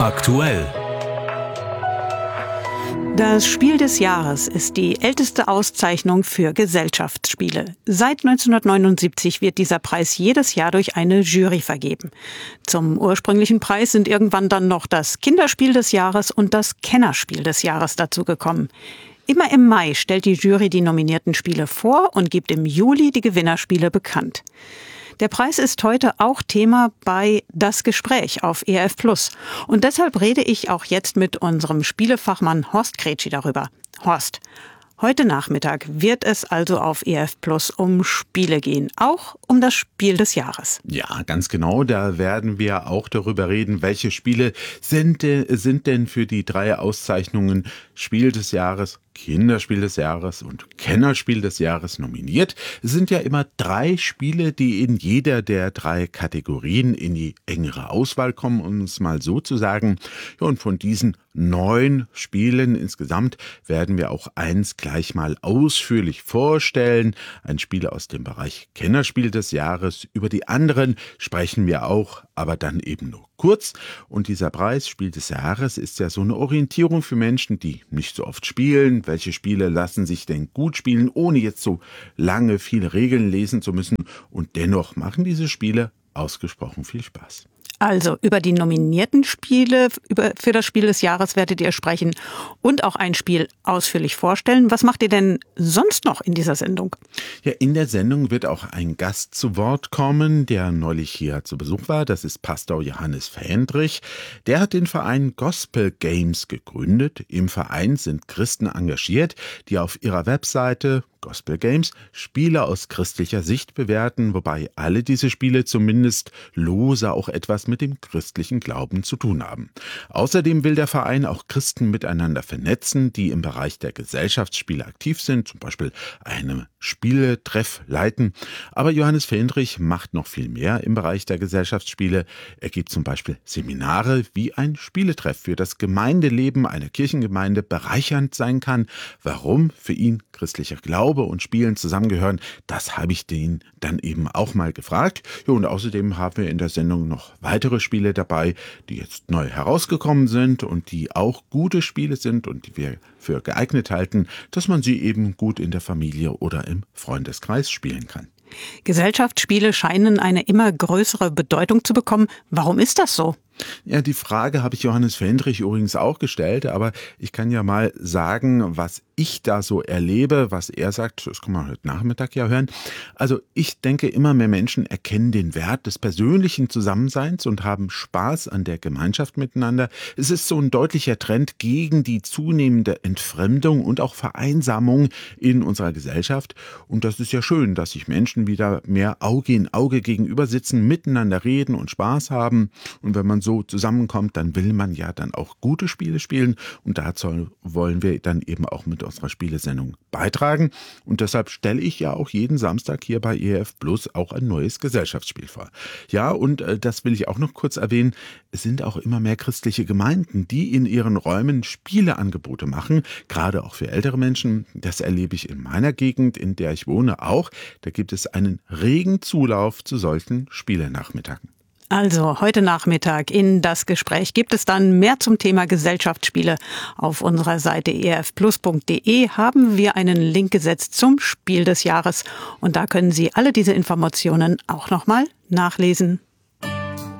Aktuell. Das Spiel des Jahres ist die älteste Auszeichnung für Gesellschaftsspiele. Seit 1979 wird dieser Preis jedes Jahr durch eine Jury vergeben. Zum ursprünglichen Preis sind irgendwann dann noch das Kinderspiel des Jahres und das Kennerspiel des Jahres dazugekommen. Immer im Mai stellt die Jury die nominierten Spiele vor und gibt im Juli die Gewinnerspiele bekannt. Der Preis ist heute auch Thema bei Das Gespräch auf ERF Plus. Und deshalb rede ich auch jetzt mit unserem Spielefachmann Horst Kretschi darüber. Horst, heute Nachmittag wird es also auf ERF Plus um Spiele gehen, auch um das Spiel des Jahres. Ja, ganz genau. Da werden wir auch darüber reden, welche Spiele sind denn für die 3 Auszeichnungen Spiel des Jahres, Kinderspiel des Jahres und Kennerspiel des Jahres nominiert. Es sind ja immer 3 Spiele, die in jeder der 3 Kategorien in die engere Auswahl kommen, um es mal so zu sagen. Ja, und von diesen 9 Spielen insgesamt werden wir auch eins gleich mal ausführlich vorstellen. Ein Spiel aus dem Bereich Kennerspiel des Jahres. Über die anderen sprechen wir auch, aber dann eben nur kurz. Und dieser Preis Spiel des Jahres ist ja so eine Orientierung für Menschen, die nicht so oft spielen. Welche Spiele lassen sich denn gut spielen, ohne jetzt so lange viele Regeln lesen zu müssen? Und dennoch machen diese Spiele ausgesprochen viel Spaß. Also über die nominierten Spiele für das Spiel des Jahres werdet ihr sprechen und auch ein Spiel ausführlich vorstellen. Was macht ihr denn sonst noch in dieser Sendung? Ja, in der Sendung wird auch ein Gast zu Wort kommen, der neulich hier zu Besuch war. Das ist Pastor Johannes Fendrich. Der hat den Verein Gospel Games gegründet. Im Verein sind Christen engagiert, die auf ihrer Webseite Gospel Games Spiele aus christlicher Sicht bewerten, wobei alle diese Spiele zumindest lose auch etwas mit dem christlichen Glauben zu tun haben. Außerdem will der Verein auch Christen miteinander vernetzen, die im Bereich der Gesellschaftsspiele aktiv sind, zum Beispiel einen Spieletreff leiten. Aber Johannes Fendrich macht noch viel mehr im Bereich der Gesellschaftsspiele. Er gibt zum Beispiel Seminare, wie ein Spieletreff für das Gemeindeleben einer Kirchengemeinde bereichernd sein kann. Warum für ihn christlicher Glaube und Spielen zusammengehören, das habe ich den dann eben auch mal gefragt. Ja, und außerdem haben wir in der Sendung noch weitere Spiele dabei, die jetzt neu herausgekommen sind und die auch gute Spiele sind und die wir für geeignet halten, dass man sie eben gut in der Familie oder im Freundeskreis spielen kann. Gesellschaftsspiele scheinen eine immer größere Bedeutung zu bekommen. Warum ist das so? Ja, die Frage habe ich Johannes Fendrich übrigens auch gestellt, aber ich kann ja mal sagen, was ich da so erlebe, was er sagt, das kann man heute Nachmittag ja hören. Also ich denke, immer mehr Menschen erkennen den Wert des persönlichen Zusammenseins und haben Spaß an der Gemeinschaft miteinander. Es ist so ein deutlicher Trend gegen die zunehmende Entfremdung und auch Vereinsamung in unserer Gesellschaft. Und das ist ja schön, dass sich Menschen wieder mehr Auge in Auge gegenüber sitzen, miteinander reden und Spaß haben. Und wenn man so zusammenkommt, dann will man ja dann auch gute Spiele spielen und dazu wollen wir dann eben auch mit unserer Spielesendung beitragen und deshalb stelle ich ja auch jeden Samstag hier bei ERF Plus auch ein neues Gesellschaftsspiel vor. Ja, und das will ich auch noch kurz erwähnen, es sind auch immer mehr christliche Gemeinden, die in ihren Räumen Spieleangebote machen, gerade auch für ältere Menschen. Das erlebe ich in meiner Gegend, in der ich wohne auch. Da gibt es einen regen Zulauf zu solchen Spielenachmittagen. Also heute Nachmittag in Das Gespräch gibt es dann mehr zum Thema Gesellschaftsspiele. Auf unserer Seite erfplus.de haben wir einen Link gesetzt zum Spiel des Jahres und da können Sie alle diese Informationen auch nochmal nachlesen.